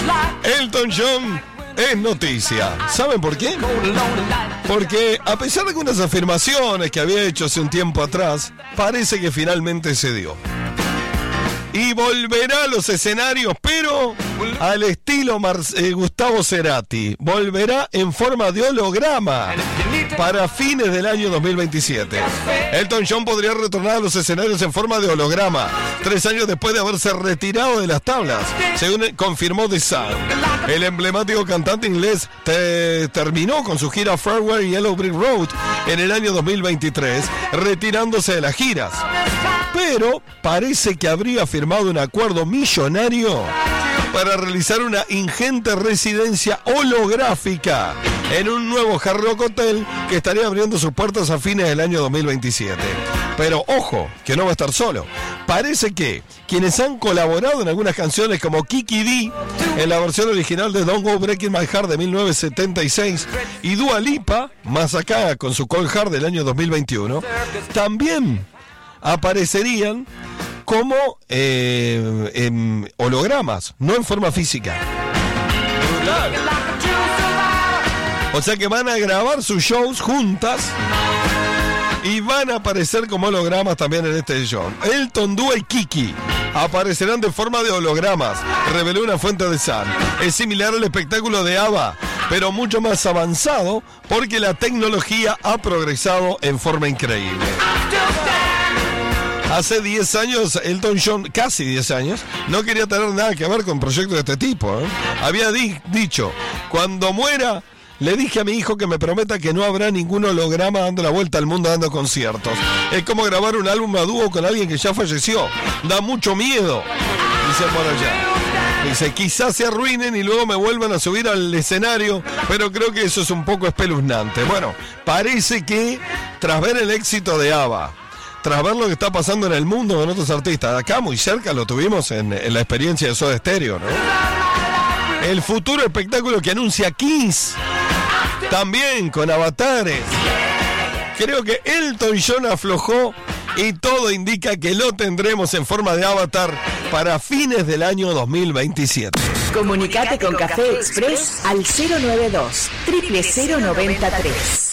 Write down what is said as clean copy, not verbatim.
Elton John es noticia. ¿Saben por qué? Porque a pesar de algunas afirmaciones que había hecho hace un tiempo atrás, parece que finalmente se dio. Y volverá a los escenarios, pero al estilo Gustavo Cerati. Volverá en forma de holograma para fines del año 2027. Elton John podría retornar a los escenarios en forma de holograma 3 años después de haberse retirado de las tablas, según confirmó The Sun. El emblemático cantante inglés terminó con su gira Farewell Yellow Brick Road en el año 2023, retirándose de las giras. Pero parece que habría firmado un acuerdo millonario para realizar una ingente residencia holográfica en un nuevo Hard Rock Hotel que estaría abriendo sus puertas a fines del año 2027. Pero ojo, que no va a estar solo. Parece que quienes han colaborado en algunas canciones como Kiki D en la versión original de Don't Go Breaking My Heart de 1976 y Dua Lipa, más acá con su Cold Heart del año 2021, también aparecerían como en hologramas, no en forma física. O sea que van a grabar sus shows juntas y van a aparecer como hologramas también en este show. Elton, Dua y Kiki aparecerán de forma de hologramas, reveló una fuente de Sun. Es similar al espectáculo de ABBA, pero mucho más avanzado porque la tecnología ha progresado en forma increíble. Hace 10 años, Elton John, casi 10 años, no quería tener nada que ver con proyectos de este tipo. Había dicho, cuando muera, le dije a mi hijo que me prometa que no habrá ningún holograma dando la vuelta al mundo dando conciertos. Es como grabar un álbum a dúo con alguien que ya falleció. Da mucho miedo, dice por allá. Dice, quizás se arruinen y luego me vuelvan a subir al escenario, pero creo que eso es un poco espeluznante. Bueno, parece que tras ver el éxito de ABBA, tras ver lo que está pasando en el mundo con otros artistas, acá muy cerca lo tuvimos en la experiencia de Soda Stereo, ¿no? El futuro espectáculo que anuncia Kiss, también con avatares. Creo que Elton John aflojó y todo indica que lo tendremos en forma de avatar para fines del año 2027. Comunicate con Café Express al 092 000903.